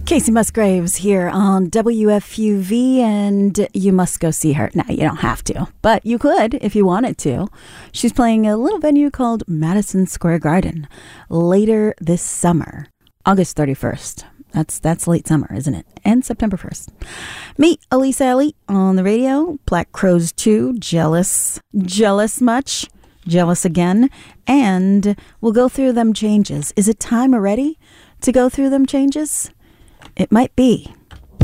Casey Musgraves here on WFUV, and you must go see her. Now, you don't have to, but you could if you wanted to. She's playing a little venue called Madison Square Garden later this summer, August 31st. That's late summer, isn't it? And September 1st. Meet Elise Alley on the radio, Black Crowes 2, Jealous much? Jealous again? And we'll go through them changes. Is it time already to go through them changes? It might be.